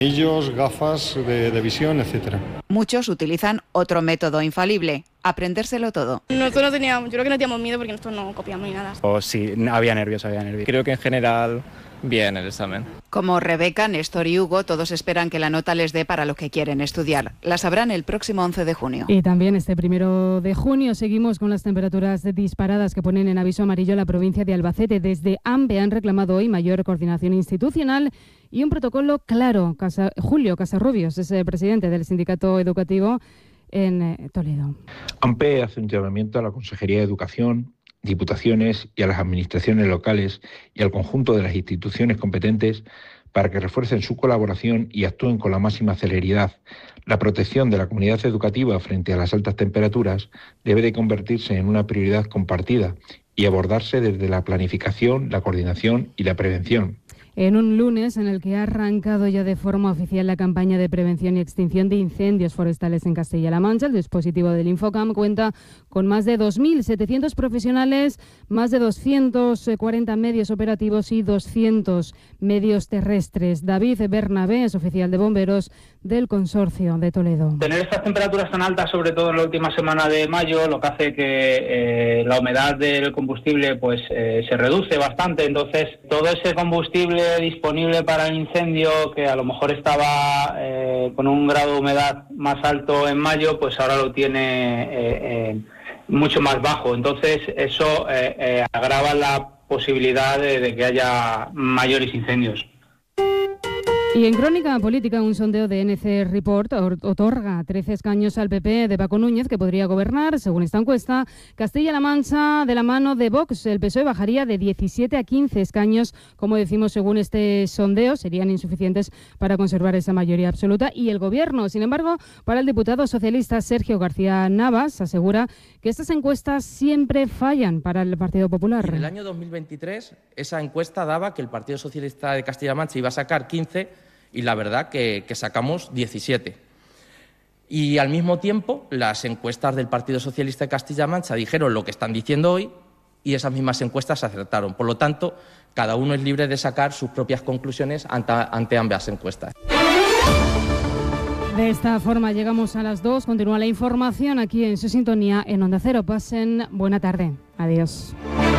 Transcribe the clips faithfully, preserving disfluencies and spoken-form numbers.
Anillos, gafas de, de visión, etcétera. Muchos utilizan otro método infalible, aprendérselo todo. Nosotros no teníamos, yo creo que no teníamos miedo porque nosotros no copiamos ni nada. O sí, había nervios, había nervios. Creo que en general bien el examen. Como Rebeca, Néstor y Hugo, todos esperan que la nota les dé para lo que quieren estudiar. La sabrán el próximo once de junio. Y también este primero de junio seguimos con las temperaturas disparadas que ponen en aviso amarillo la provincia de Albacete. Desde AMBE han reclamado hoy mayor coordinación institucional y un protocolo claro. Casa, Julio Casarrubios es el presidente del sindicato educativo en eh, Toledo. AMPE hace un llamamiento a la Consejería de Educación, Diputaciones y a las administraciones locales y al conjunto de las instituciones competentes para que refuercen su colaboración y actúen con la máxima celeridad. La protección de la comunidad educativa frente a las altas temperaturas debe de convertirse en una prioridad compartida y abordarse desde la planificación, la coordinación y la prevención. En un lunes en el que ha arrancado ya de forma oficial la campaña de prevención y extinción de incendios forestales en Castilla-La Mancha, el dispositivo del Infocam cuenta con más de dos mil setecientos profesionales, más de doscientos cuarenta medios operativos y doscientos medios terrestres. David Bernabé es oficial de bomberos del Consorcio de Toledo. Tener estas temperaturas tan altas, sobre todo en la última semana de mayo, lo que hace que eh, la humedad del combustible pues eh, se reduce bastante, entonces todo ese combustible disponible para el incendio, que a lo mejor estaba eh, con un grado de humedad más alto en mayo, pues ahora lo tiene eh, eh, mucho más bajo. Entonces eso eh, eh, agrava la posibilidad de, de que haya mayores incendios. Y en crónica política, un sondeo de N C Report otorga trece escaños al P P de Paco Núñez, que podría gobernar, según esta encuesta, Castilla-La Mancha de la mano de Vox. El P S O E bajaría de diecisiete a quince escaños, como decimos, según este sondeo, serían insuficientes para conservar esa mayoría absoluta. Y el Gobierno, sin embargo, para el diputado socialista Sergio García Navas, asegura que estas encuestas siempre fallan para el Partido Popular. En el año dos mil veintitrés, esa encuesta daba que el Partido Socialista de Castilla-La Mancha iba a sacar quince y la verdad que, que sacamos diecisiete. Y al mismo tiempo, las encuestas del Partido Socialista de Castilla-La Mancha dijeron lo que están diciendo hoy y esas mismas encuestas acertaron. Por lo tanto, cada uno es libre de sacar sus propias conclusiones ante, ante ambas encuestas. De esta forma llegamos a las dos. Continúa la información aquí en su sintonía en Onda Cero. Pasen buena tarde. Adiós.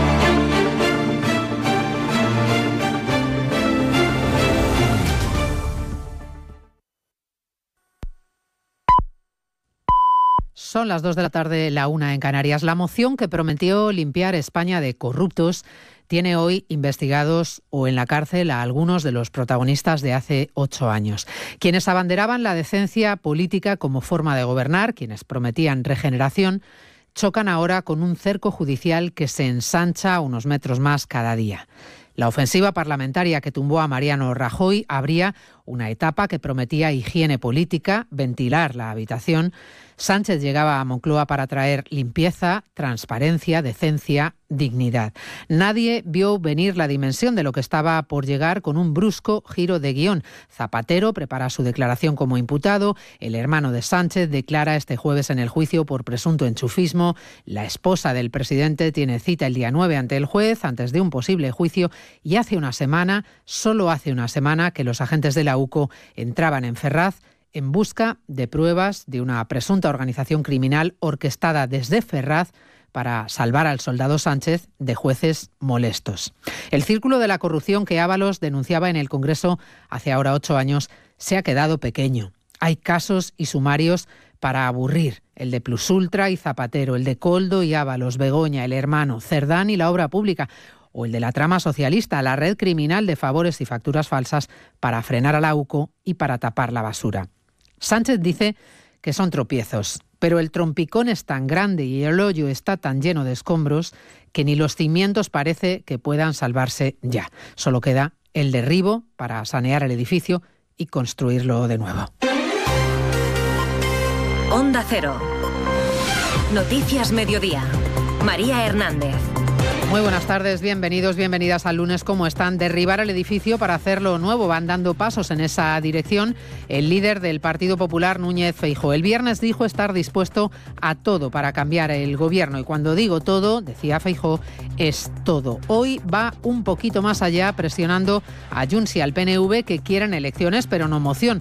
Son las dos de la tarde, la una en Canarias. La moción que prometió limpiar España de corruptos tiene hoy investigados o en la cárcel a algunos de los protagonistas de hace ocho años. Quienes abanderaban la decencia política como forma de gobernar, quienes prometían regeneración, chocan ahora con un cerco judicial que se ensancha unos metros más cada día. La ofensiva parlamentaria que tumbó a Mariano Rajoy abría una etapa que prometía higiene política, ventilar la habitación. Sánchez llegaba a Moncloa para traer limpieza, transparencia, decencia, dignidad. Nadie vio venir la dimensión de lo que estaba por llegar con un brusco giro de guión. Zapatero prepara su declaración como imputado, el hermano de Sánchez declara este jueves en el juicio por presunto enchufismo, la esposa del presidente tiene cita el día nueve ante el juez antes de un posible juicio y hace una semana, solo hace una semana, que los agentes de la U C O entraban en Ferraz en busca de pruebas de una presunta organización criminal orquestada desde Ferraz para salvar al soldado Sánchez de jueces molestos. El círculo de la corrupción que Ábalos denunciaba en el Congreso hace ahora ocho años se ha quedado pequeño. Hay casos y sumarios para aburrir, el de Plusultra y Zapatero, el de Coldo y Ábalos, Begoña, el hermano, Cerdán y la obra pública, o el de la trama socialista, la red criminal de favores y facturas falsas para frenar a la U C O y para tapar la basura. Sánchez dice que son tropiezos, pero el trompicón es tan grande y el hoyo está tan lleno de escombros que ni los cimientos parece que puedan salvarse ya. Solo queda el derribo para sanear el edificio y construirlo de nuevo. Onda Cero. Noticias Mediodía. María Hernández. Muy buenas tardes, bienvenidos, bienvenidas al lunes. ¿Cómo están? Derribar el edificio para hacerlo nuevo. Van dando pasos en esa dirección el líder del Partido Popular, Núñez Feijóo. El viernes dijo estar dispuesto a todo para cambiar el gobierno. Y cuando digo todo, decía Feijóo, es todo. Hoy va un poquito más allá, presionando a Junts y al P N V, que quieren elecciones pero no moción.